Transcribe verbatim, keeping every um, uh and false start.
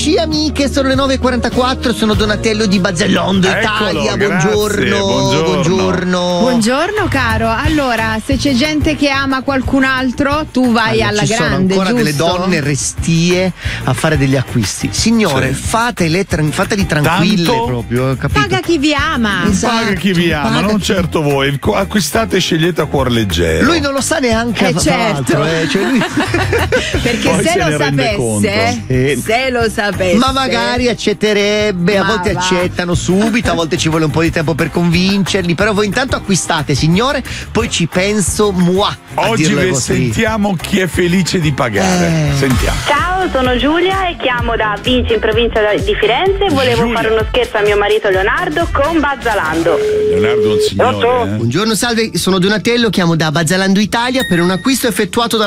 Amici, amiche, sono le nove e quarantaquattro, sono Donatello di Bazzellondo Eccolo, Italia. grazie, Buongiorno, buongiorno. buongiorno. Buongiorno caro. Allora, se c'è gente che ama qualcun altro, tu vai Allora, alla ci grande, sono ancora giusto? delle donne restie a fare degli acquisti. Signore, Sì. fatele, tran- fateli tranquille. Tanto? Proprio, capito? Paga chi vi ama. Esatto, Paga chi vi ama, paga non chi- certo voi. Co- Acquistate e scegliete a cuor leggero. Lui non lo sa neanche, Eh, tra certo. l'altro, eh, cioè lui... Perché Poi se se lo ne rende conto. sapesse, Eh. se lo sapesse. Ma magari accetterebbe, a Ma volte va. accettano subito, a volte ci vuole un po' di tempo per convincerli, però voi intanto acquistate, signore, poi ci penso, moi, a Oggi dirlo ai vi vostri- sentiamo chi è felice di pagare. Eh. Sentiamo. Ciao, sono Giulia e chiamo da Vinci in provincia di Firenze e volevo Giulia. fare uno scherzo a mio marito Leonardo con Bazzalando. Leonardo è un signore. Pronto? eh. Buongiorno, salve, sono Donatello, chiamo da Bazzalando Italia per un acquisto effettuato da